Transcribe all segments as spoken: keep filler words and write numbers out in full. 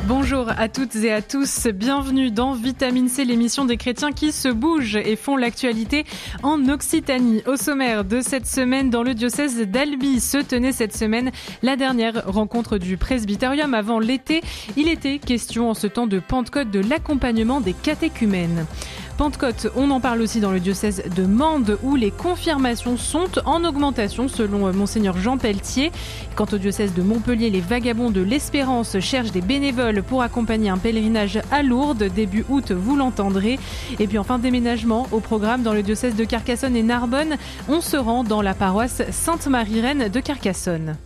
Bonjour à toutes et à tous, bienvenue dans Vitamine C, l'émission des chrétiens qui se bougent et font l'actualité en Occitanie. Au sommaire de cette semaine, dans le diocèse d'Albi, se tenait cette semaine la dernière rencontre du presbytérium avant l'été. Il était question en ce temps de Pentecôte de l'accompagnement des catéchumènes. Pentecôte, on en parle aussi dans le diocèse de Mende où les confirmations sont en augmentation selon Monseigneur Jean Pelletier. Quant au diocèse de Montpellier, les vagabonds de l'Espérance cherchent des bénévoles pour accompagner un pèlerinage à Lourdes, début août, vous l'entendrez. Et puis enfin, déménagement au programme dans le diocèse de Carcassonne et Narbonne. On se rend dans la paroisse Sainte-Marie-Reine de Carcassonne.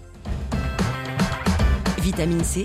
Vitamine C,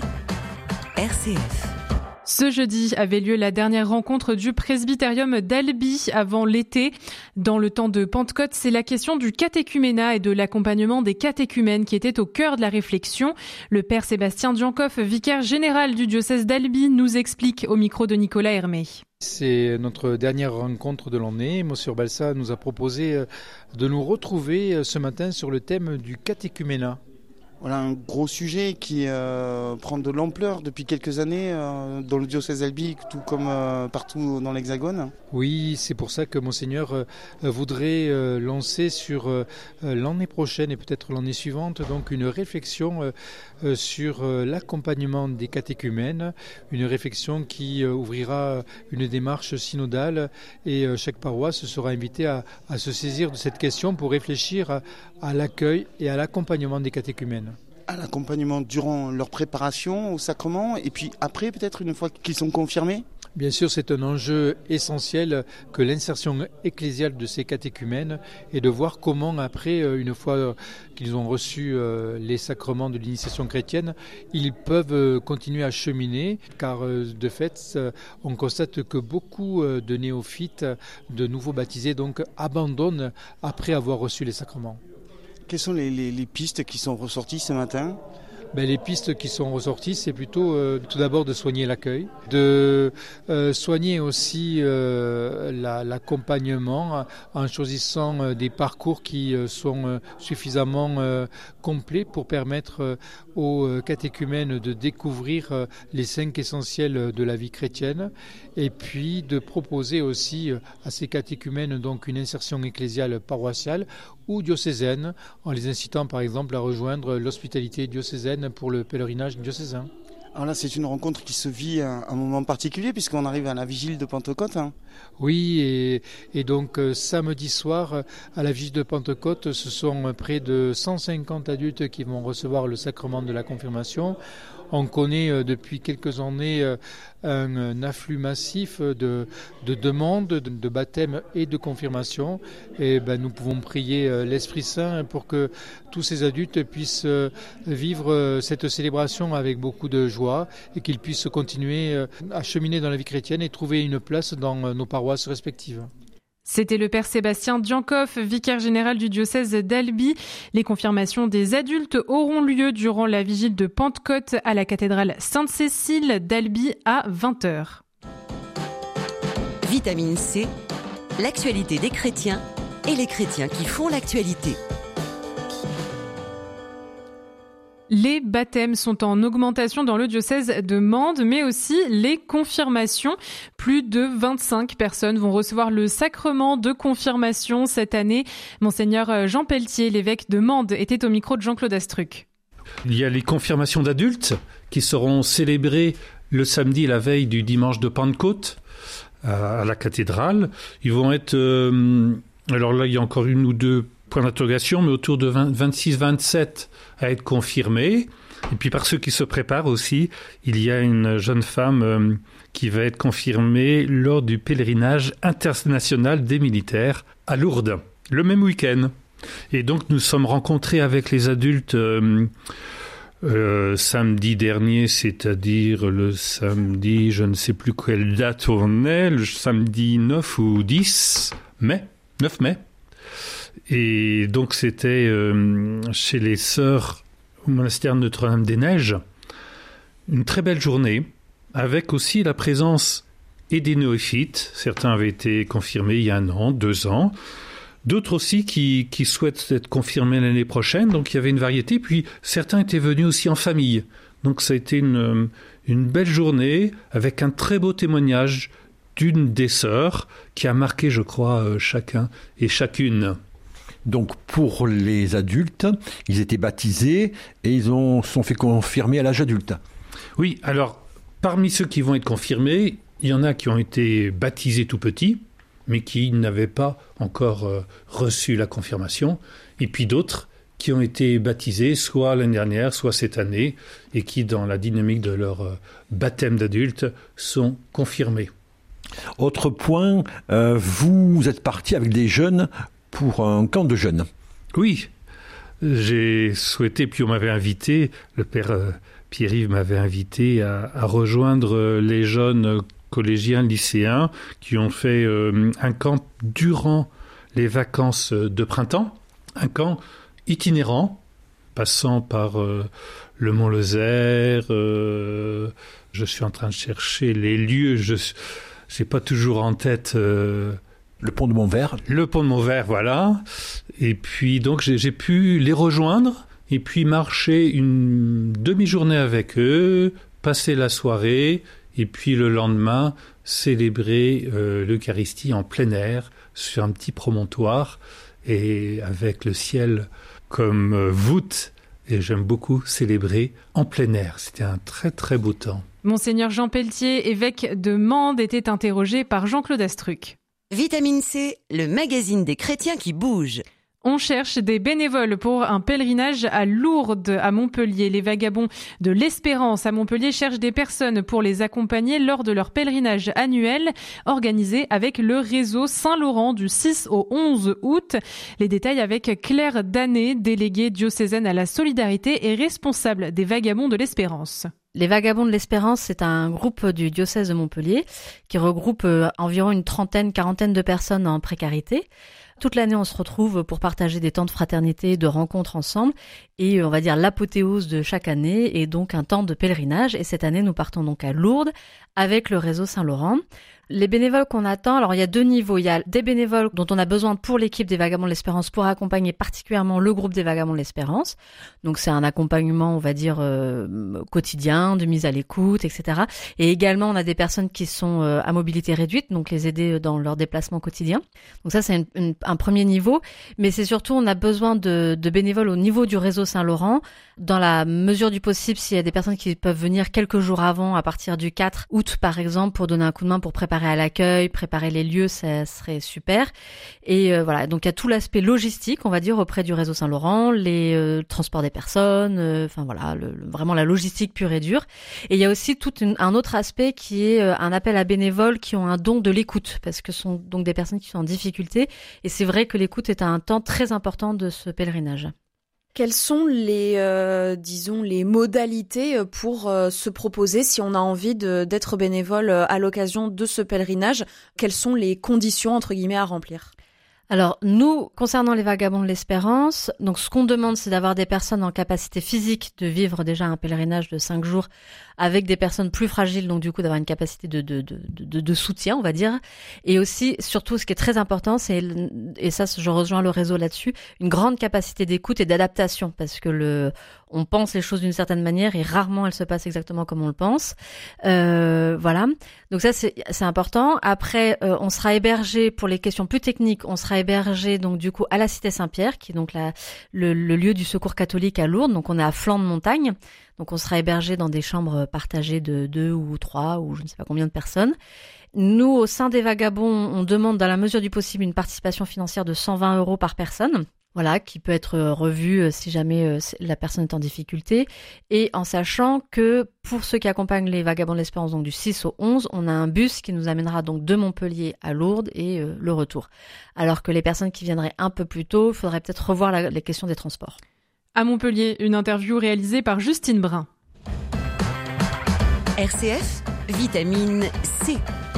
R C F. Ce jeudi avait lieu la dernière rencontre du presbytérium d'Albi avant l'été. Dans le temps de Pentecôte, c'est la question du catéchuménat et de l'accompagnement des catéchumènes qui était au cœur de la réflexion. Le père Sébastien Diancoff, vicaire général du diocèse d'Albi, nous explique au micro de Nicolas Hermé. C'est notre dernière rencontre de l'année. Monsieur Balsa nous a proposé de nous retrouver ce matin sur le thème du catéchuménat. Voilà un gros sujet qui euh, prend de l'ampleur depuis quelques années euh, dans le diocèse d'Albi, tout comme euh, partout dans l'Hexagone. Oui, c'est pour ça que Monseigneur euh, voudrait euh, lancer sur euh, l'année prochaine et peut-être l'année suivante donc une réflexion euh, euh, sur euh, l'accompagnement des catéchumènes, une réflexion qui euh, ouvrira une démarche synodale et euh, chaque paroisse sera invitée à, à se saisir de cette question pour réfléchir à, à l'accueil et à l'accompagnement des catéchumènes. À l'accompagnement durant leur préparation au sacrement et puis après peut-être une fois qu'ils sont confirmés. Bien sûr, c'est un enjeu essentiel que l'insertion ecclésiale de ces catéchumènes et de voir comment après, une fois qu'ils ont reçu les sacrements de l'initiation chrétienne, ils peuvent continuer à cheminer car de fait, on constate que beaucoup de néophytes, de nouveaux baptisés donc abandonnent après avoir reçu les sacrements. Quelles sont les, les, les pistes qui sont ressorties ce matin ? Ben, les pistes qui sont ressorties, c'est plutôt euh, tout d'abord de soigner l'accueil, de euh, soigner aussi euh, la, l'accompagnement en choisissant euh, des parcours qui euh, sont euh, suffisamment euh, complets pour permettre euh, aux catéchumènes de découvrir euh, les cinq essentiels de la vie chrétienne et puis de proposer aussi euh, à ces catéchumènes donc une insertion ecclésiale paroissiale ou diocésaine en les incitant par exemple à rejoindre l'hospitalité diocésaine pour le pèlerinage diocésain. Alors là, c'est une rencontre qui se vit à un moment particulier puisqu'on arrive à la vigile de Pentecôte. Hein. Oui, et, et donc euh, samedi soir, à la vigile de Pentecôte, ce sont près de cent cinquante adultes qui vont recevoir le sacrement de la confirmation. On connaît euh, depuis quelques années euh, un, un afflux massif de, de demandes, de, de baptême et de confirmation. Et ben, nous pouvons prier euh, l'Esprit Saint pour que tous ces adultes puissent euh, vivre euh, cette célébration avec beaucoup de joie et qu'ils puissent continuer euh, à cheminer dans la vie chrétienne et trouver une place dans euh, nos paroisses respectives. C'était le père Sébastien Diancoff, vicaire général du diocèse d'Albi. Les confirmations des adultes auront lieu durant la vigile de Pentecôte à la cathédrale Sainte-Cécile d'Albi à vingt heures. Vitamine C, l'actualité des chrétiens et les chrétiens qui font l'actualité. Les baptêmes sont en augmentation dans le diocèse de Mende, mais aussi les confirmations. Plus de vingt-cinq personnes vont recevoir le sacrement de confirmation cette année. Monseigneur Jean Pelletier, l'évêque de Mende, était au micro de Jean-Claude Astruc. Il y a les confirmations d'adultes qui seront célébrées le samedi, la veille du dimanche de Pentecôte, à la cathédrale. Ils vont être... Euh, alors là, il y a encore une ou deux points d'interrogation, mais autour de vingt-six vingt-sept à être confirmés. Et puis par ceux qui se préparent aussi, il y a une jeune femme euh, qui va être confirmée lors du pèlerinage international des militaires à Lourdes, le même week-end. Et donc nous sommes rencontrés avec les adultes euh, euh, samedi dernier, c'est-à-dire le samedi, je ne sais plus quelle date on est, le samedi neuf ou dix mai, neuf mai. Et donc c'était euh, chez les sœurs au monastère Notre-Dame-des-Neiges, une très belle journée, avec aussi la présence et des néophytes. Certains avaient été confirmés il y a un an, deux ans, d'autres aussi qui, qui souhaitent être confirmés l'année prochaine, donc il y avait une variété. Puis certains étaient venus aussi en famille, Donc ça a été une, une belle journée avec un très beau témoignage d'une des sœurs qui a marqué, je crois, chacun et chacune. Donc pour les adultes, ils étaient baptisés et ils ont sont fait confirmer à l'âge adulte. Oui, alors parmi ceux qui vont être confirmés, il y en a qui ont été baptisés tout petits, mais qui n'avaient pas encore euh, reçu la confirmation, et puis d'autres qui ont été baptisés soit l'année dernière, soit cette année, et qui, dans la dynamique de leur euh, baptême d'adulte, sont confirmés. Autre point, euh, vous êtes parti avec des jeunes pour un camp de jeunes. Oui, j'ai souhaité, puis on m'avait invité, le père euh, Pierre-Yves m'avait invité à, à rejoindre les jeunes collégiens, lycéens, qui ont fait euh, un camp durant les vacances de printemps, un camp itinérant, passant par euh, le Mont-Lozère, euh, je suis en train de chercher les lieux, je n'ai pas toujours en tête... Euh, Le pont de Montvert. Le pont de Montvert, voilà. Et puis, donc, j'ai, j'ai pu les rejoindre et puis marcher une demi-journée avec eux, passer la soirée et puis le lendemain, célébrer euh, l'Eucharistie en plein air sur un petit promontoire et avec le ciel comme euh, voûte. Et j'aime beaucoup célébrer en plein air. C'était un très, très beau temps. Monseigneur Jean Pelletier, évêque de Mende, était interrogé par Jean-Claude Astruc. Vitamine C, le magazine des chrétiens qui bougent. On cherche des bénévoles pour un pèlerinage à Lourdes, à Montpellier. Les Vagabonds de l'Espérance à Montpellier cherchent des personnes pour les accompagner lors de leur pèlerinage annuel organisé avec le réseau Saint-Laurent du six au onze août. Les détails avec Claire Danet, déléguée diocésaine à la solidarité et responsable des Vagabonds de l'Espérance. Les Vagabonds de l'Espérance, c'est un groupe du diocèse de Montpellier qui regroupe environ une trentaine, quarantaine de personnes en précarité. Toute l'année, on se retrouve pour partager des temps de fraternité, de rencontres ensemble. Et on va dire l'apothéose de chaque année est donc un temps de pèlerinage. Et cette année, nous partons donc à Lourdes avec le réseau Saint-Laurent. Les bénévoles qu'on attend, alors il y a deux niveaux. Il y a des bénévoles dont on a besoin pour l'équipe des Vagabonds de l'Espérance pour accompagner particulièrement le groupe des Vagabonds de l'Espérance. Donc c'est un accompagnement, on va dire, euh, quotidien, de mise à l'écoute, et cetera. Et également, on a des personnes qui sont euh, à mobilité réduite, donc les aider dans leur déplacement quotidien. Donc ça, c'est une, une, un premier niveau. Mais c'est surtout, on a besoin de, de bénévoles au niveau du réseau Saint-Laurent. Dans la mesure du possible, s'il y a des personnes qui peuvent venir quelques jours avant, à partir du quatre août par exemple, pour donner un coup de main, pour préparer à l'accueil, préparer les lieux, ça serait super. Et euh, voilà, donc il y a tout l'aspect logistique, on va dire, auprès du réseau Saint-Laurent, les euh, transports des personnes, euh, enfin voilà, le, le, vraiment la logistique pure et dure. Et il y a aussi tout une, un autre aspect qui est euh, un appel à bénévoles qui ont un don de l'écoute, parce que ce sont donc des personnes qui sont en difficulté. Et c'est vrai que l'écoute est un temps très important de ce pèlerinage. Quelles sont les, euh, disons, les modalités pour euh, se proposer si on a envie de, d'être bénévole à l'occasion de ce pèlerinage? Quelles sont les conditions, entre guillemets, à remplir? Alors, nous, concernant les Vagabonds de l'Espérance, donc ce qu'on demande, c'est d'avoir des personnes en capacité physique de vivre déjà un pèlerinage de cinq jours avec des personnes plus fragiles, donc du coup d'avoir une capacité de, de, de, de, de soutien, on va dire. Et aussi, surtout, ce qui est très important, c'est, et ça, je rejoins le réseau là-dessus, une grande capacité d'écoute et d'adaptation, parce que le, on pense les choses d'une certaine manière et rarement elles se passent exactement comme on le pense. Euh, voilà. Donc ça, c'est, c'est important. Après, euh, on sera hébergé pour les questions plus techniques, on sera hébergé donc du coup à la Cité Saint-Pierre, qui est donc la, le, le lieu du secours catholique à Lourdes. Donc on est à flanc de montagne. Donc on sera hébergé dans des chambres partagées de deux ou trois ou je ne sais pas combien de personnes. Nous, au sein des Vagabonds, on demande dans la mesure du possible une participation financière de cent vingt euros par personne. Voilà, qui peut être revue si jamais la personne est en difficulté. Et en sachant que pour ceux qui accompagnent les Vagabonds de l'Espérance, donc du six au onze, on a un bus qui nous amènera donc de Montpellier à Lourdes et euh, le retour. Alors que les personnes qui viendraient un peu plus tôt, il faudrait peut-être revoir la, les questions des transports. À Montpellier, une interview réalisée par Justine Brun. R C F, vitamine C.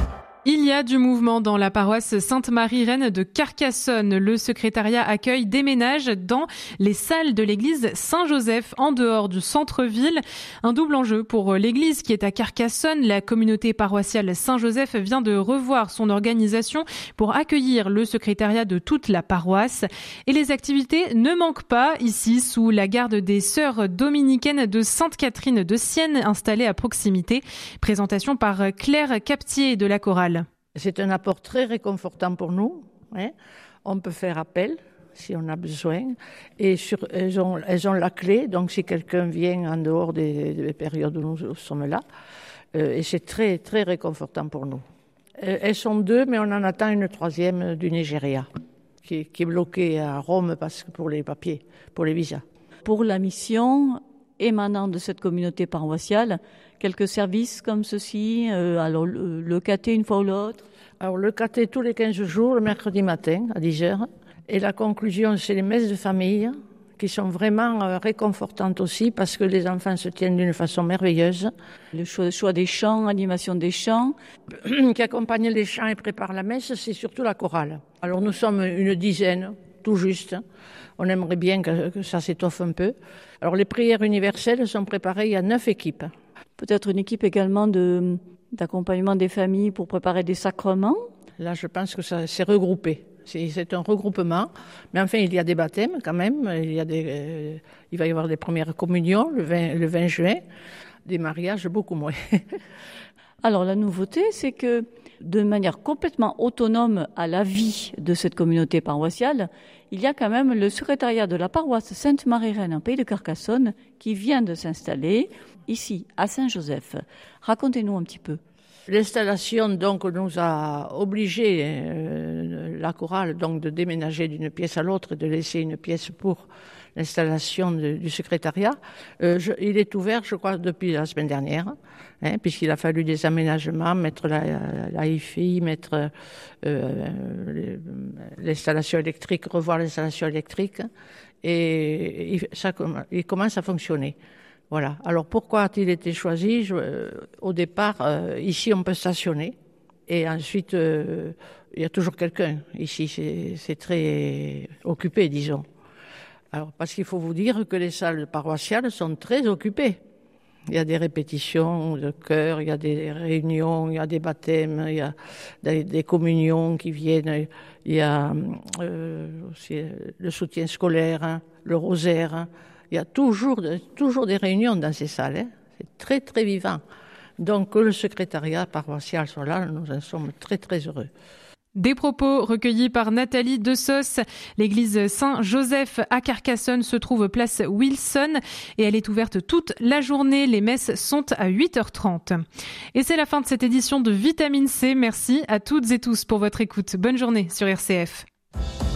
Il y a du mouvement dans la paroisse Sainte-Marie-Reine de Carcassonne. Le secrétariat accueille des ménages dans les salles de l'église Saint-Joseph en dehors du centre-ville. Un double enjeu pour l'église qui est à Carcassonne. La communauté paroissiale Saint-Joseph vient de revoir son organisation pour accueillir le secrétariat de toute la paroisse. Et les activités ne manquent pas ici sous la garde des sœurs dominicaines de Sainte-Catherine de Sienne installées à proximité. Présentation par Claire Captier de la chorale. C'est un apport très réconfortant pour nous. Hein. On peut faire appel si on a besoin. Et sur, elles, ont, elles ont la clé, donc si quelqu'un vient en dehors des, des périodes où nous sommes là, euh, et c'est très, très réconfortant pour nous. Elles sont deux, mais on en attend une troisième du Nigeria, qui, qui est bloquée à Rome parce que pour les papiers, pour les visas. Pour la mission émanant de cette communauté paroissiale, quelques services comme ceci, euh, alors le, le caté une fois ou l'autre. Alors le caté tous les quinze jours, le mercredi matin à dix heures. Et la conclusion, c'est les messes de famille qui sont vraiment euh, réconfortantes aussi parce que les enfants se tiennent d'une façon merveilleuse. Le choix, choix des chants, animation des chants. Qui accompagne les chants et prépare la messe, c'est surtout la chorale. Alors nous sommes une dizaine, tout juste. On aimerait bien que, que ça s'étoffe un peu. Alors les prières universelles sont préparées, il y a neuf équipes. Peut-être une équipe également de, d'accompagnement des familles pour préparer des sacrements. Là, je pense que ça c'est regroupé. C'est, c'est un regroupement. Mais enfin, il y a des baptêmes quand même. Il, y a des, euh, il va y avoir des premières communions le vingt, le vingt juin. Des mariages, beaucoup moins. Alors, la nouveauté, c'est que de manière complètement autonome à la vie de cette communauté paroissiale, il y a quand même le secrétariat de la paroisse Sainte-Marie-Reine en Pays de Carcassonne qui vient de s'installer ici, à Saint-Joseph. Racontez-nous un petit peu. L'installation donc nous a obligé euh, la chorale donc de déménager d'une pièce à l'autre et de laisser une pièce pour l'installation de, du secrétariat. Euh, je, il est ouvert, je crois, depuis la semaine dernière, hein, puisqu'il a fallu des aménagements, mettre la, la Hi-Fi, mettre euh, l'installation électrique, revoir l'installation électrique, et il, ça, il commence à fonctionner. Voilà. Alors pourquoi a-t-il été choisi? Je, euh, Au départ, euh, ici on peut stationner et ensuite euh, il y a toujours quelqu'un. Ici c'est, c'est très occupé, disons. Alors parce qu'il faut vous dire que les salles paroissiales sont très occupées. Il y a des répétitions de chœur, il y a des réunions, il y a des baptêmes, il y a des, des communions qui viennent, il y a euh, aussi le soutien scolaire, hein, le rosaire. Hein. Il y a toujours, toujours des réunions dans ces salles. Hein. C'est très, très vivant. Donc, que le secrétariat paroissial soit là, nous en sommes très, très heureux. Des propos recueillis par Nathalie Dessos. L'église Saint-Joseph à Carcassonne se trouve place Wilson et elle est ouverte toute la journée. Les messes sont à huit heures trente. Et c'est la fin de cette édition de Vitamine C. Merci à toutes et tous pour votre écoute. Bonne journée sur R C F.